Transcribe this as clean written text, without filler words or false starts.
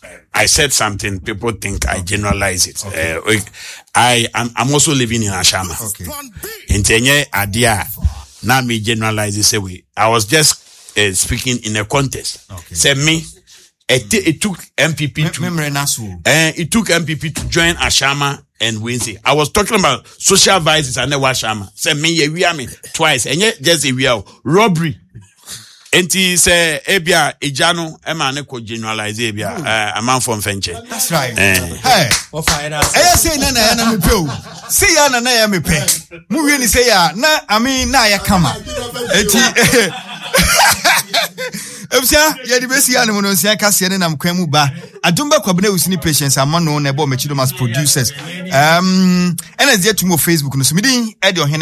I said something, people think I generalize it. I'm also living in Ashama. In Tenye Adia, now me generalize this way. I was just speaking in a contest. Say me, it took MPP it took MPP to join Ashama and Wednesday. I was talking about social vices and Ashama. Say me, we are me twice, and yet just a real robbery. Enti say ebia ejano e ma ne ko generalize ebia a man from Fenche. That's right. Hey. Say na me pe o. Say ya na ya me pe. Mu wi ni say ya na na ya kama. Enti Ebsia ye di besi ya no nsia kase ne nam kwan mu ba. Adumba kwabena usini patience amano na ebo mechido mas producers. Ena zia tumo Facebook no so midin e de